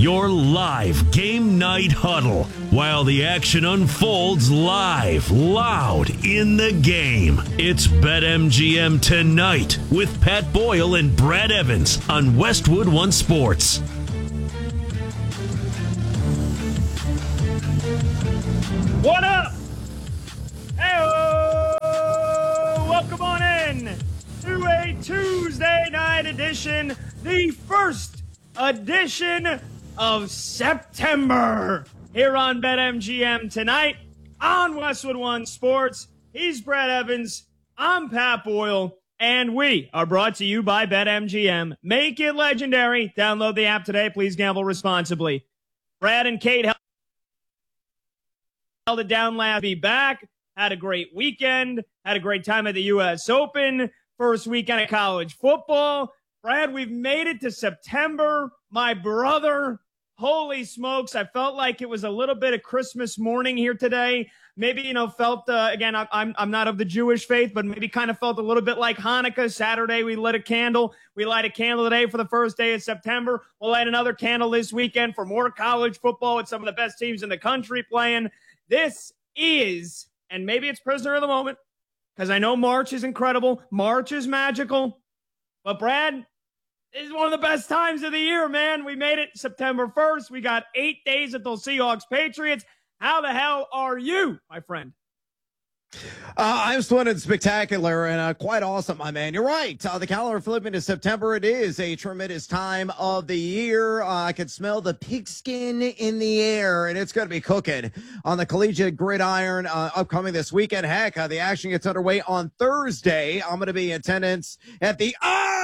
your live game night huddle while the action unfolds live, loud in the game. It's BetMGM Tonight with Pat Boyle and Brad Evans on Westwood One Sports. What up? Hey, welcome on in to a Tuesday night edition, the first edition of September here on BetMGM Tonight on Westwood One Sports. He's Brad Evans, I'm Pat Boyle, and we are brought to you by BetMGM. Make it legendary. Download the app today. Please gamble responsibly. Brad and Kate held it down last. Be back. Had a great weekend. Had a great time at the U.S. Open. First weekend of college football. Brad, we've made it to September. My brother, holy smokes. I felt like it was a little bit of Christmas morning here today. Maybe, felt, again, I'm not of the Jewish faith, but maybe kind of felt a little bit like Hanukkah. Saturday, we lit a candle. We light a candle today for the first day of September. We'll light another candle this weekend for more college football with some of the best teams in the country playing. This is, and maybe it's prisoner of the moment, because I know March is incredible. March is magical. But Brad, this is one of the best times of the year, man. We made it September 1st. We got 8 days until Seahawks-Patriots. How the hell are you, my friend? I'm splendid, spectacular, and quite awesome, my man. You're right. The calendar flipping to September. It is a tremendous time of the year. I can smell the pigskin in the air, and it's going to be cooking on the collegiate gridiron upcoming this weekend. Heck, the action gets underway on Thursday. I'm going to be in attendance at the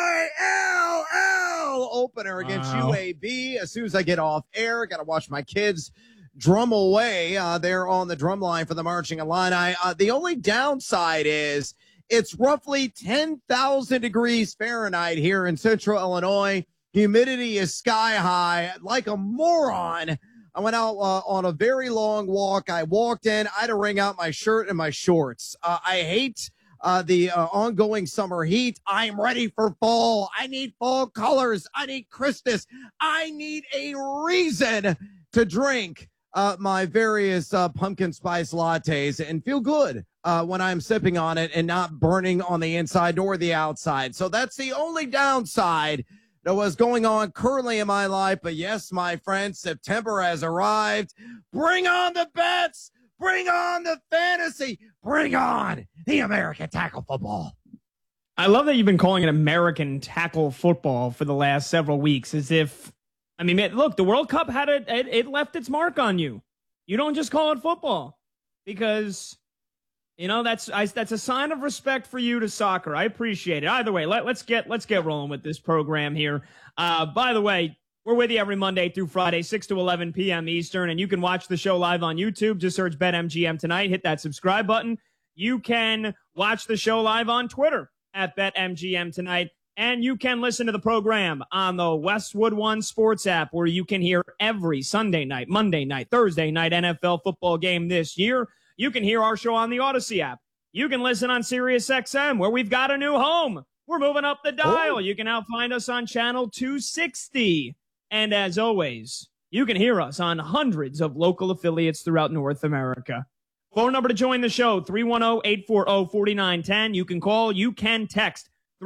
ILL opener against UAB. As soon as I get off air, got to watch my kids drum away there on the drum line for the Marching Illini. The only downside is it's roughly 10,000 degrees Fahrenheit here in central Illinois. Humidity is sky high. Like a moron, I went out on a very long walk. I walked in. I had to wring out my shirt and my shorts. I hate the ongoing summer heat. I'm ready for fall. I need fall colors. I need Christmas. I need a reason to drink my various pumpkin spice lattes and feel good when I'm sipping on it and not burning on the inside nor the outside. So that's the only downside that was going on currently in my life. But yes, my friends, September has arrived. Bring on the bets. Bring on the fantasy. Bring on the American tackle football. I love that you've been calling it American tackle football for the last several weeks, as if, I mean, look, the World Cup it left its mark on you. You don't just call it football because, that's a sign of respect for you to soccer. I appreciate it. Either way, let's get rolling with this program here. By the way, we're with you every Monday through Friday, 6 to 11 p.m. Eastern, and you can watch the show live on YouTube. Just search BetMGM Tonight. Hit that subscribe button. You can watch the show live on Twitter at BetMGM Tonight. And you can listen to the program on the Westwood One Sports app, where you can hear every Sunday night, Monday night, Thursday night NFL football game this year. You can hear our show on the Odyssey app. You can listen on SiriusXM, where we've got a new home. We're moving up the dial. You can now find us on channel 260. And as always, you can hear us on hundreds of local affiliates throughout North America. Phone number to join the show, 310-840-4910. You can call, you can text.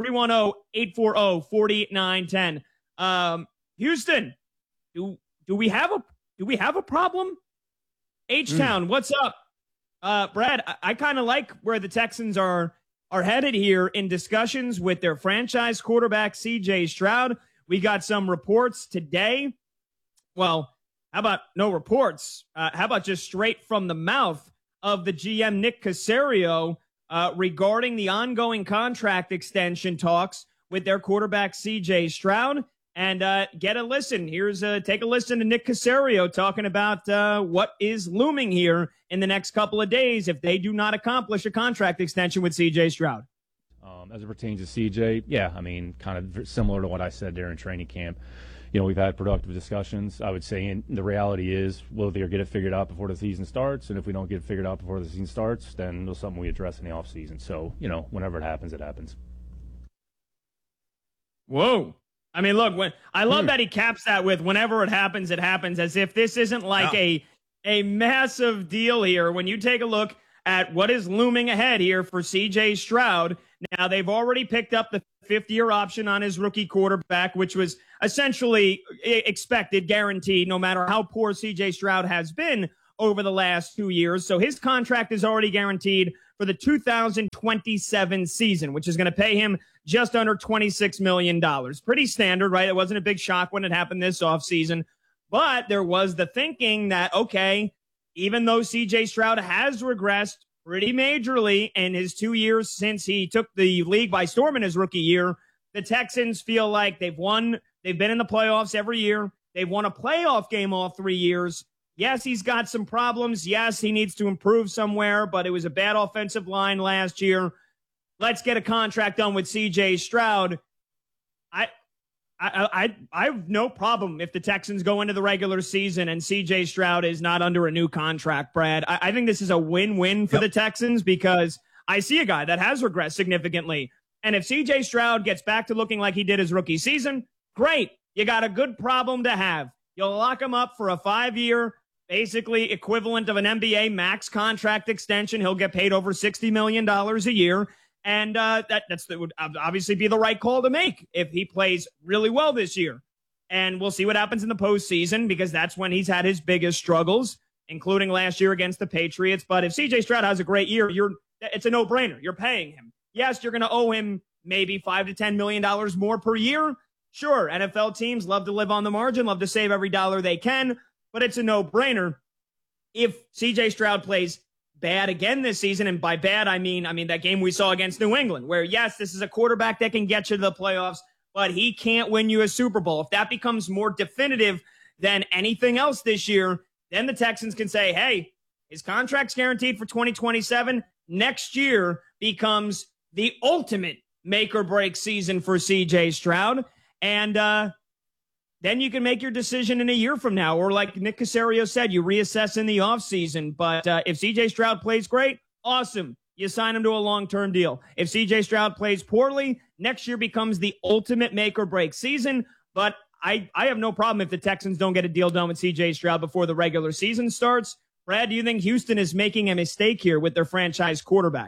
310-840-4910. Houston, do we have a problem? H-Town, what's up? Brad, I kind of like where the Texans are headed here in discussions with their franchise quarterback, C.J. Stroud. We got some reports today. Well, how about no reports? How about just straight from the mouth of the GM, Nick Caserio, regarding the ongoing contract extension talks with their quarterback, C.J. Stroud. And get a listen. Take a listen to Nick Caserio talking about what is looming here in the next couple of days if they do not accomplish a contract extension with C.J. Stroud. As it pertains to C.J., yeah, I mean, kind of similar to what I said there in training camp. We've had productive discussions. I would say, and the reality is we'll either get it figured out before the season starts, and if we don't get it figured out before the season starts, then it's something we address in the offseason. So, whenever it happens, it happens. Whoa. I mean, look, when I love that he caps that with whenever it happens, as if this isn't like a massive deal here. When you take a look at what is looming ahead here for CJ Stroud, now they've already picked up the 5th-year option on his rookie quarterback, which was essentially expected, guaranteed, no matter how poor CJ Stroud has been over the last 2 years. So his contract is already guaranteed for the 2027 season, which is going to pay him just under $26 million. Pretty standard, right? It wasn't a big shock when it happened this offseason. But there was the thinking that, okay, even though CJ Stroud has regressed pretty majorly in his 2 years since he took the league by storm in his rookie year, the Texans feel like they've won. They've been in the playoffs every year. They've won a playoff game all 3 years. Yes, he's got some problems. Yes, he needs to improve somewhere, but it was a bad offensive line last year. Let's get a contract done with CJ Stroud. I have no problem if the Texans go into the regular season and CJ Stroud is not under a new contract, Brad. I think this is a win-win for the Texans because I see a guy that has regressed significantly. And if CJ Stroud gets back to looking like he did his rookie season, great. You got a good problem to have. You'll lock him up for a 5-year, basically equivalent of an NBA max contract extension. He'll get paid over $60 million a year. And that would obviously be the right call to make if he plays really well this year. And we'll see what happens in the postseason because that's when he's had his biggest struggles, including last year against the Patriots. But if CJ Stroud has a great year, it's a no-brainer. You're paying him. Yes, you're going to owe him maybe $5 to $10 million more per year. Sure, NFL teams love to live on the margin, love to save every dollar they can, but it's a no-brainer. If CJ Stroud plays bad again this season, and by bad, I mean that game we saw against New England, where, yes, this is a quarterback that can get you to the playoffs, but he can't win you a Super Bowl. If that becomes more definitive than anything else this year, then the Texans can say, hey, his contract's guaranteed for 2027. Next year becomes the ultimate make-or-break season for CJ Stroud. And then you can make your decision in a year from now. Or like Nick Caserio said, you reassess in the offseason. But if CJ Stroud plays great, awesome. You sign him to a long-term deal. If CJ Stroud plays poorly, next year becomes the ultimate make-or-break season. But I have no problem if the Texans don't get a deal done with CJ Stroud before the regular season starts. Brad, do you think Houston is making a mistake here with their franchise quarterback?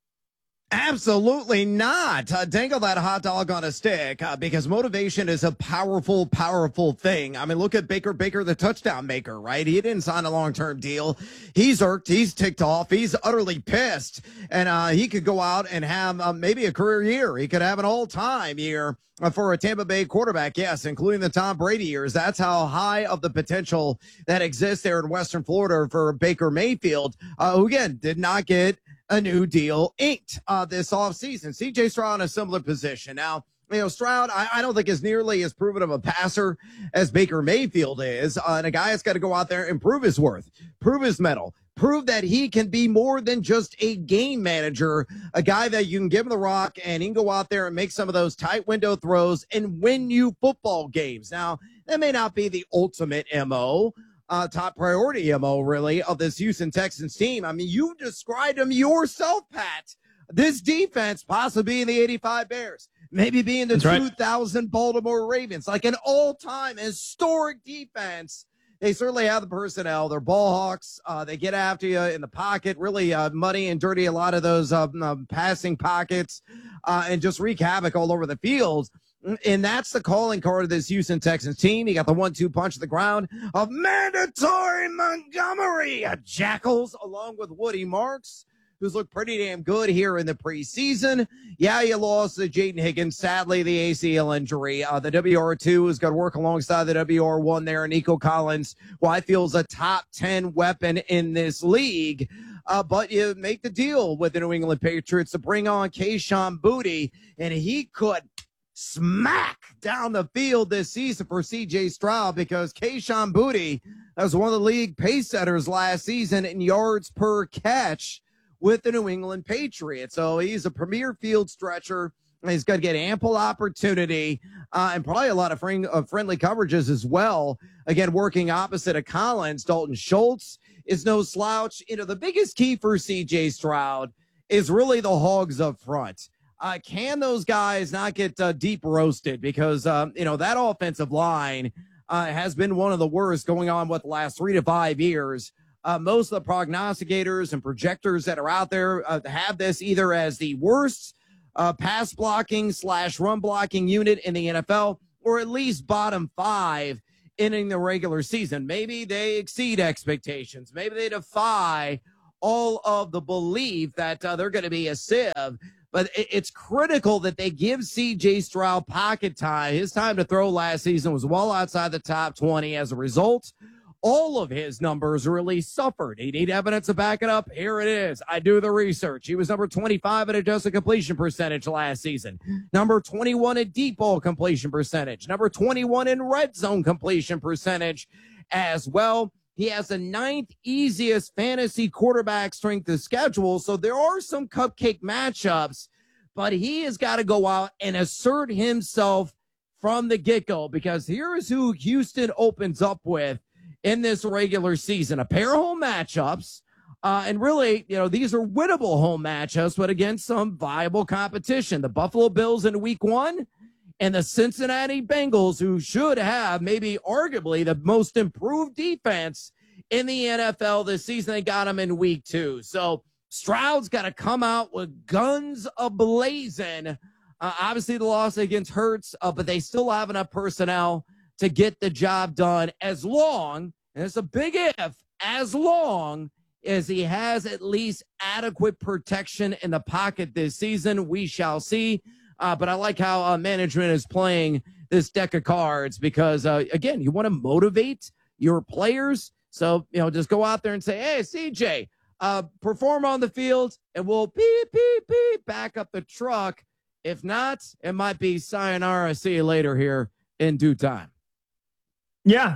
Absolutely not. Dangle that hot dog on a stick because motivation is a powerful, powerful thing. I mean, look at Baker, the touchdown maker, right? He didn't sign a long-term deal. He's irked. He's ticked off. He's utterly pissed. And he could go out and have maybe a career year. He could have an all-time year for a Tampa Bay quarterback, yes, including the Tom Brady years. That's how high of the potential that exists there in Western Florida for Baker Mayfield, who, again, did not get a new deal inked this offseason. CJ Stroud in a similar position. Now, Stroud, I don't think is nearly as proven of a passer as Baker Mayfield is. And a guy that's got to go out there and prove his worth, prove his mettle, prove that he can be more than just a game manager, a guy that you can give him the rock and he can go out there and make some of those tight window throws and win you football games. Now, that may not be the ultimate MO, top priority MO, really, of this Houston Texans team. I mean, you described them yourself, Pat. This defense possibly being the 85 Bears, maybe being the 2000 Baltimore Ravens, like an all-time historic defense. They certainly have the personnel. They're ball hawks. They get after you in the pocket, really muddy and dirty a lot of those passing pockets and just wreak havoc all over the field. And that's the calling card of this Houston Texans team. You got the 1-2 punch at the ground of Mandatory Montgomery Jackals, along with Woody Marks, who's looked pretty damn good here in the preseason. Yeah, you lost to Jaden Higgins. Sadly, the ACL injury. The WR2 is going to work alongside the WR1 there. Nico Collins, who I feel is a top 10 weapon in this league. But you make the deal with the New England Patriots to bring on Kayshon Boutte, and he could smack down the field this season for CJ Stroud because Kayshon Boutte was one of the league pace setters last season in yards per catch with the New England Patriots. So he's a premier field stretcher. He's going to get ample opportunity and probably a lot of friendly coverages as well. Again, working opposite of Collins, Dalton Schultz is no slouch. The biggest key for CJ Stroud is really the hogs up front. Can those guys not get deep roasted? Because, that offensive line has been one of the worst going on the last 3 to 5 years. Most of the prognosticators and projectors that are out there have this either as the worst pass blocking / run blocking unit in the NFL, or at least bottom 5 in the regular season. Maybe they exceed expectations. Maybe they defy all of the belief that they're going to be a sieve. But it's critical that they give C.J. Stroud pocket time. His time to throw last season was well outside the top 20. As a result, all of his numbers really suffered. You need evidence to back it up? Here it is. I do the research. He was number 25 at adjusted completion percentage last season. Number 21 at deep ball completion percentage. Number 21 in red zone completion percentage as well. He has the 9th easiest fantasy quarterback strength of schedule. So there are some cupcake matchups, but he has got to go out and assert himself from the get-go, because here is who Houston opens up with in this regular season. A pair of home matchups. And really, these are winnable home matchups, but against some viable competition. The Buffalo Bills in week 1 and the Cincinnati Bengals, who should have maybe arguably the most improved defense in the NFL this season. They got them in week 2. So Stroud's got to come out with guns a-blazing. Obviously, the loss against Hurts, but they still have enough personnel to get the job done, as long, and it's a big if, as long as he has at least adequate protection in the pocket this season. We shall see. But I like how management is playing this deck of cards, because, again, you want to motivate your players. So, just go out there and say, hey, CJ, perform on the field, and we'll beep, beep, beep, back up the truck. If not, it might be sayonara, see you later here in due time. Yeah,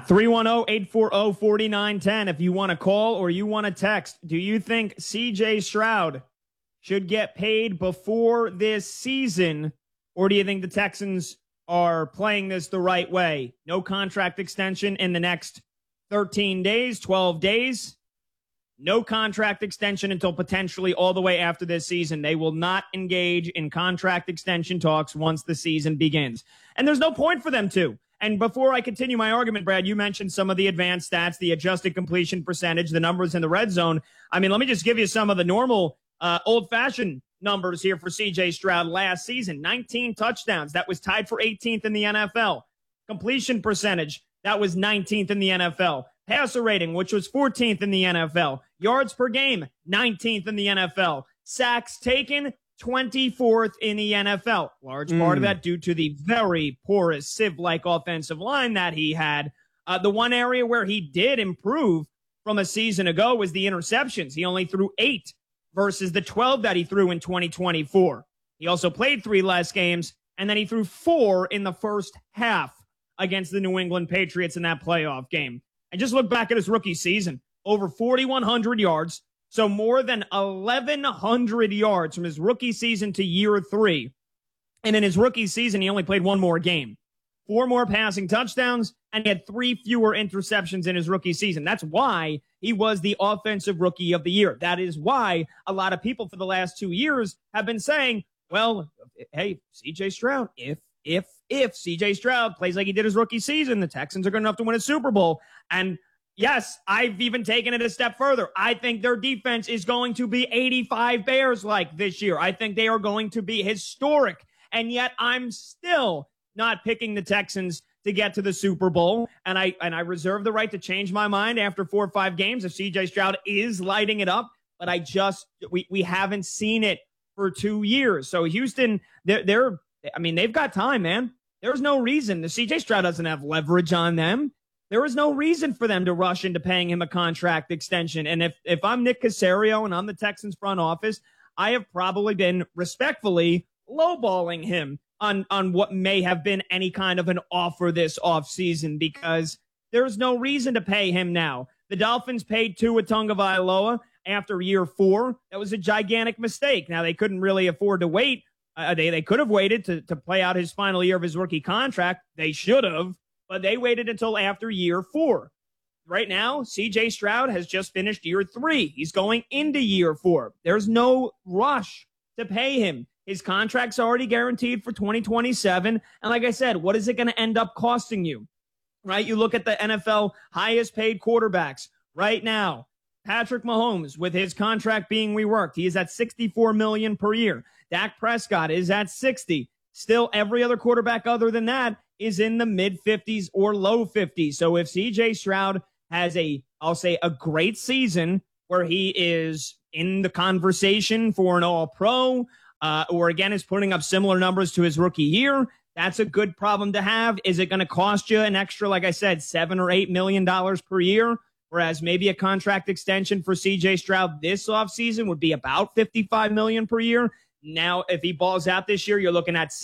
310-840-4910 if you want to call or you want to text. Do you think C.J. Stroud should get paid before this season, or do you think the Texans are playing this the right way? No contract extension in the next 13 days, 12 days. No contract extension until potentially all the way after this season. They will not engage in contract extension talks once the season begins. And there's no point for them to. And before I continue my argument, Brad, you mentioned some of the advanced stats, the adjusted completion percentage, the numbers in the red zone. I mean, let me just give you some of the normal old-fashioned numbers here for C.J. Stroud last season. 19 touchdowns. That was tied for 18th in the NFL. Completion percentage. That was 19th in the NFL. Passer rating, which was 14th in the NFL. Yards per game, 19th in the NFL. Sacks taken, 24th in the NFL. Large part of that due to the very porous sieve-like offensive line that he had. The one area where he did improve from a season ago was the interceptions. He only threw 8 versus the 12 that he threw in 2024. He also played 3 less games, and then he threw 4 in the first half against the New England Patriots in that playoff game. And just look back at his rookie season. Over 4,100 yards, so more than 1,100 yards from his rookie season to year 3. And in his rookie season, he only played 1 more game. 4 more passing touchdowns, and he had 3 fewer interceptions in his rookie season. That's why he was the offensive rookie of the year. That is why a lot of people for the last 2 years have been saying, well, hey, C.J. Stroud, if C.J. Stroud plays like he did his rookie season, the Texans are good enough to win a Super Bowl. And yes, I've even taken it a step further. I think their defense is going to be 85 Bears-like this year. I think they are going to be historic. And yet I'm still not picking the Texans to get to the Super Bowl. And I reserve the right to change my mind after 4 or 5 games if C.J. Stroud is lighting it up. But we haven't seen it for 2 years. So Houston, they've got time, man. There's no reason. The C.J. Stroud doesn't have leverage on them. There is no reason for them to rush into paying him a contract extension. And if I'm Nick Caserio and I'm the Texans front office, I have probably been respectfully lowballing him on what may have been any kind of an offer this offseason, because there's no reason to pay him now. The Dolphins paid Tua Tagovailoa after year 4. That was a gigantic mistake. Now, they couldn't really afford to wait. They could have waited to play out his final year of his rookie contract. They should have, but they waited until after year 4. Right now, C.J. Stroud has just finished year 3. He's going into year 4. There's no rush to pay him. His contract's already guaranteed for 2027. And like I said, what is it going to end up costing you? Right? You look at the NFL highest paid quarterbacks right now. Patrick Mahomes, with his contract being reworked, he is at $64 million per year. Dak Prescott is at $60. Still, every other quarterback other than that is in the mid-50s or low 50s. So if CJ Stroud has a great season where he is in the conversation for an All-Pro, or again is putting up similar numbers to his rookie year, that's a good problem to have. Is it going to cost you an extra, like I said, $7 or $8 million per year? Whereas maybe a contract extension for CJ Stroud this offseason would be about $55 million per year. Now, if he balls out this year, you're looking at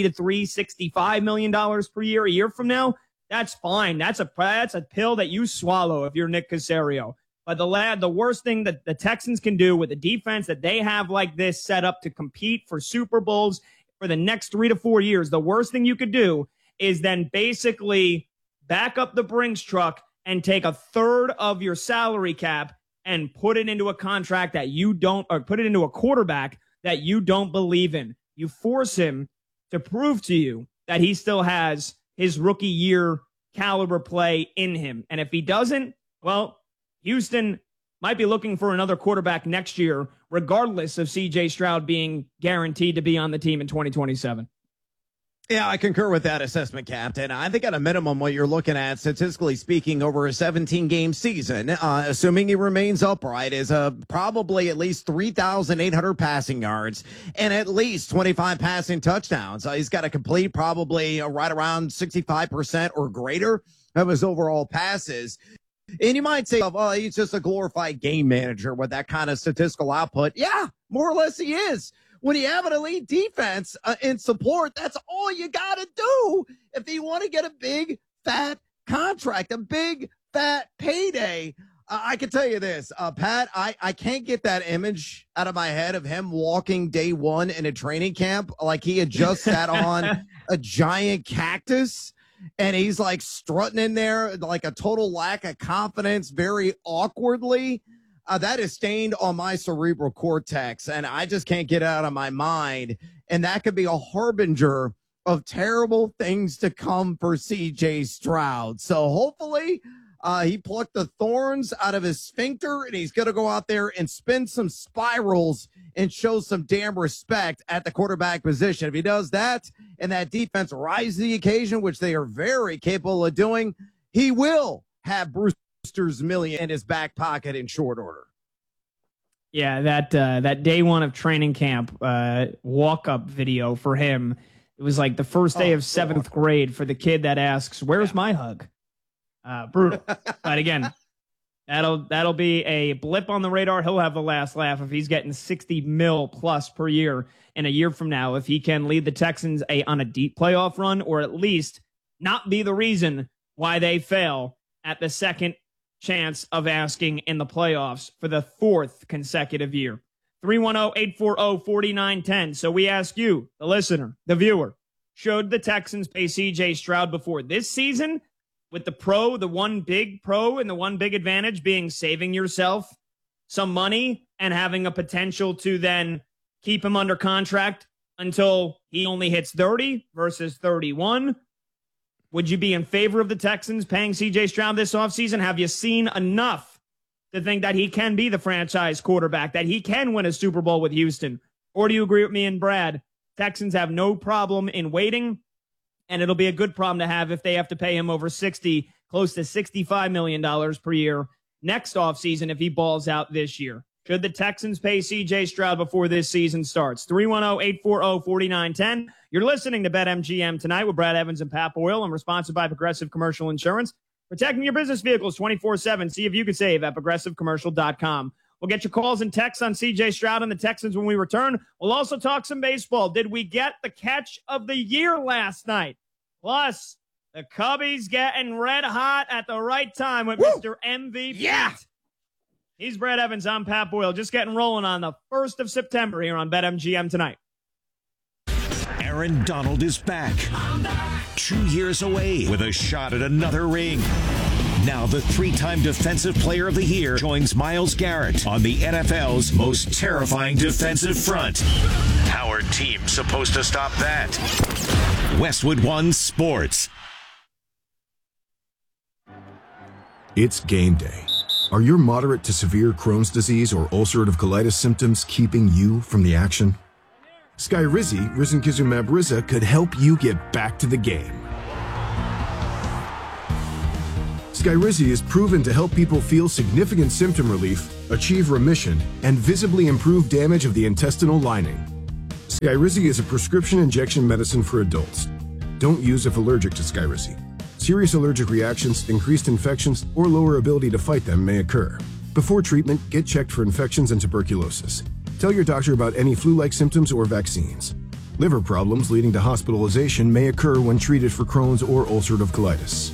$65 million per year. A year from now, that's fine. That's a pill that you swallow if you're Nick Caserio. But the worst thing that the Texans can do with the defense that they have like this set up to compete for Super Bowls for the next 3 to 4 years, the worst thing you could do is then basically back up the Brinks truck and take a third of your salary cap and put it into a contract that you don't, or put it into a quarterback that you don't believe in. You force him to prove to you that he still has his rookie year caliber play in him. And if he doesn't, well, Houston might be looking for another quarterback next year, regardless of CJ Stroud being guaranteed to be on the team in 2027. Yeah, I concur with that assessment, Captain. I think at a minimum, what you're looking at, statistically speaking, over a 17-game season, assuming he remains upright, is probably at least 3,800 passing yards and at least 25 passing touchdowns. He's got to complete probably right around 65% or greater of his overall passes. And you might say, oh, he's just a glorified game manager with that kind of statistical output. Yeah, more or less he is. When you have an elite defense in support, that's all you got to do if you want to get a big, fat contract, a big, fat payday. I can tell you this, Pat, I can't get that image out of my head of him walking day one in a training camp like he had just sat on a giant cactus. And he's like strutting in there like a total lack of confidence, very awkwardly. That is stained on my cerebral cortex, and I just can't get it out of my mind. And that could be a harbinger of terrible things to come for CJ Stroud. So hopefully he plucked the thorns out of his sphincter, and he's going to go out there and spin some spirals and show some damn respect at the quarterback position. If he does that and that defense rise to the occasion, which they are very capable of doing, he will have Brewster's million in his back pocket in short order. Yeah, that day one of training camp walk-up video for him, it was like the first day of seventh grade for the kid that asks, where's my hug? Brutal. But again, that'll be a blip on the radar. He'll have the last laugh if he's getting $60 million plus per year in a year from now, if he can lead the Texans on a deep playoff run, or at least not be the reason why they fail at the second chance of asking in the playoffs for the fourth consecutive year. 310-840-4910. So we ask you, the listener, the viewer, should the Texans pay CJ Stroud before this season, with the one big pro and the one big advantage being saving yourself some money and having a potential to then keep him under contract until he only hits 30 versus 31? Would you be in favor of the Texans paying CJ Stroud this offseason? Have you seen enough to think that he can be the franchise quarterback, that he can win a Super Bowl with Houston? Or do you agree with me and Brad? Texans have no problem in waiting, and it'll be a good problem to have if they have to pay him over close to $65 million per year next offseason if he balls out this year. Should the Texans pay CJ Stroud before this season starts? 310-840-4910. You're listening to BetMGM tonight with Brad Evans and Pat Boyle, and we're sponsored by Progressive Commercial Insurance. Protecting your business vehicles 24/7. See if you can save at progressivecommercial.com. We'll get your calls and texts on CJ Stroud and the Texans when we return. We'll also talk some baseball. Did we get the catch of the year last night? Plus, the Cubbies getting red hot at the right time with Mr. MVP. Yeah. He's Brad Evans. I'm Pat Boyle. Just getting rolling on the 1st of September here on BetMGM tonight. Aaron Donald is back. 2 years away with a shot at another ring. Now the 3-time Defensive Player of the Year joins Myles Garrett on the NFL's most terrifying defensive front. How are teams supposed to stop that? Westwood One Sports. It's game day. Are your moderate to severe Crohn's disease or ulcerative colitis symptoms keeping you from the action? Skyrizi, risankizumab Riza, could help you get back to the game. Skyrizi is proven to help people feel significant symptom relief, achieve remission, and visibly improve damage of the intestinal lining. Skyrizi is a prescription injection medicine for adults. Don't use if allergic to Skyrizi. Serious allergic reactions, increased infections, or lower ability to fight them may occur. Before treatment, get checked for infections and tuberculosis. Tell your doctor about any flu-like symptoms or vaccines. Liver problems leading to hospitalization may occur when treated for Crohn's or ulcerative colitis.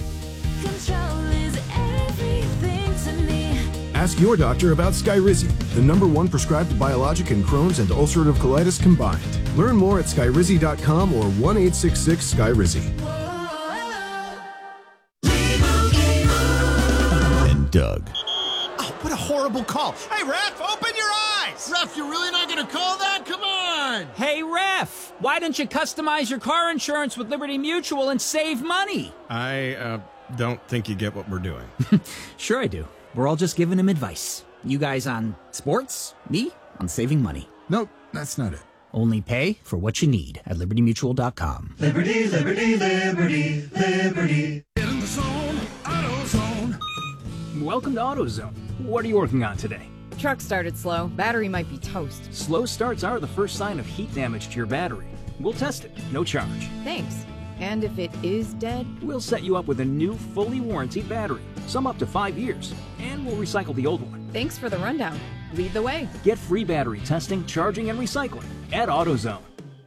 Ask your doctor about Skyrizi, the #1 prescribed biologic in Crohn's and ulcerative colitis combined. Learn more at skyrizi.com or 1-866-SKYRIZI. And Doug. Oh, what a horrible call. Hey, ref, open your eyes! Ref, you're really not going to call that? Come on! Hey, ref, why don't you customize your car insurance with Liberty Mutual and save money? I don't think you get what we're doing. Sure I do. We're all just giving him advice. You guys on sports, me on saving money. Nope, that's not it. Only pay for what you need at libertymutual.com. Liberty, liberty, liberty, liberty. Get in the zone, AutoZone. Welcome to AutoZone. What are you working on today? Truck started slow. Battery might be toast. Slow starts are the first sign of heat damage to your battery. We'll test it, no charge. Thanks. And if it is dead? We'll set you up with a new, fully warranted battery, some up to 5 years, and we'll recycle the old one. Thanks for the rundown. Lead the way. Get free battery testing, charging, and recycling at AutoZone.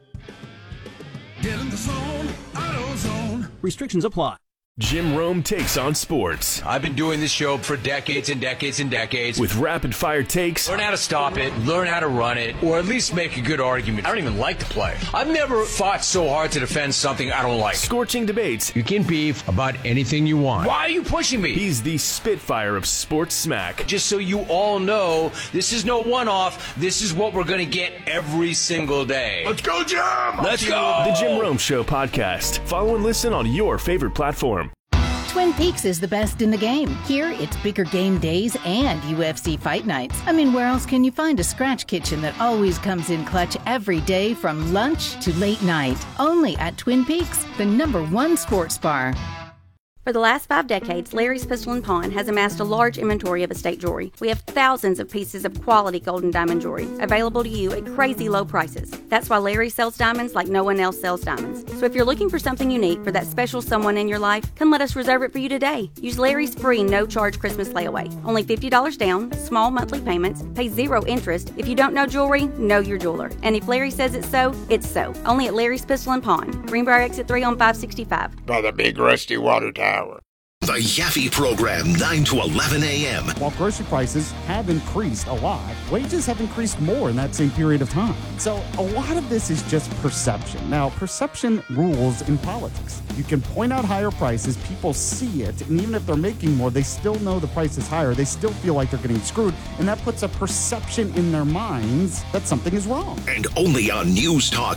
Get in the zone, AutoZone. Restrictions apply. Jim Rome takes on sports. I've been doing this show for decades and decades and decades. With rapid-fire takes. Learn how to stop it, learn how to run it, or at least make a good argument. I don't even like to play. I've never fought so hard to defend something I don't like. Scorching debates. You can beef about anything you want. Why are you pushing me? He's the Spitfire of sports smack. Just so you all know, this is no one-off. This is what we're going to get every single day. Let's go, Jim! Let's go! The Jim Rome Show podcast. Follow and listen on your favorite platform. Twin Peaks is the best in the game. Here, it's bigger game days and UFC fight nights. I mean, where else can you find a scratch kitchen that always comes in clutch every day from lunch to late night? Only at Twin Peaks, the #1 sports bar. For the last 5 decades, Larry's Pistol & Pawn has amassed a large inventory of estate jewelry. We have thousands of pieces of quality gold and diamond jewelry available to you at crazy low prices. That's why Larry sells diamonds like no one else sells diamonds. So if you're looking for something unique for that special someone in your life, come let us reserve it for you today. Use Larry's free no-charge Christmas layaway. Only $50 down, small monthly payments, pay 0 interest. If you don't know jewelry, know your jeweler. And if Larry says it's so, it's so. Only at Larry's Pistol & Pawn. Greenbrier Exit 3 on 565. By the big rusty water tower. The Yaffe Program, 9 to 11 a.m. While grocery prices have increased a lot, wages have increased more in that same period of time. So a lot of this is just perception. Now, perception rules in politics. You can point out higher prices, people see it, and even if they're making more, they still know the price is higher. They still feel like they're getting screwed, and that puts a perception in their minds that something is wrong. And only on News Talk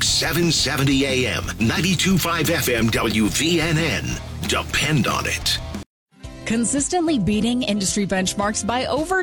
770 AM, 92.5 FM WVNN. Depend on it. Consistently beating industry benchmarks by over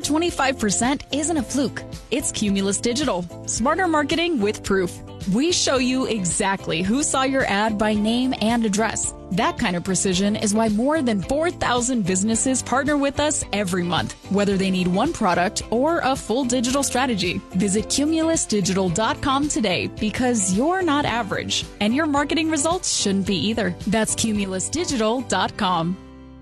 25% isn't a fluke. It's Cumulus Digital. Smarter marketing with proof. We show you exactly who saw your ad by name and address. That kind of precision is why more than 4,000 businesses partner with us every month, whether they need one product or a full digital strategy. Visit cumulusdigital.com today because you're not average, and your marketing results shouldn't be either. That's cumulusdigital.com.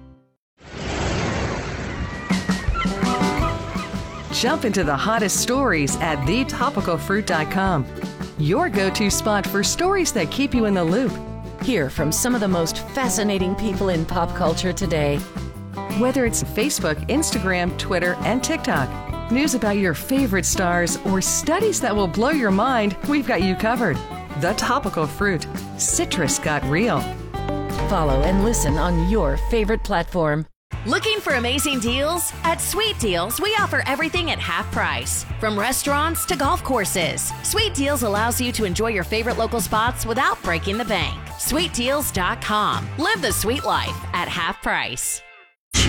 Jump into the hottest stories at thetopicalfruit.com. Your go-to spot for stories that keep you in the loop. Hear from some of the most fascinating people in pop culture today. Whether it's Facebook, Instagram, Twitter, and TikTok, news about your favorite stars, or studies that will blow your mind, we've got you covered. The Topical Fruit. Citrus got real. Follow and listen on your favorite platform. Looking for amazing deals? At Sweet Deals, we offer everything at half price. From restaurants to golf courses, Sweet Deals allows you to enjoy your favorite local spots without breaking the bank. SweetDeals.com. Live the sweet life at half price.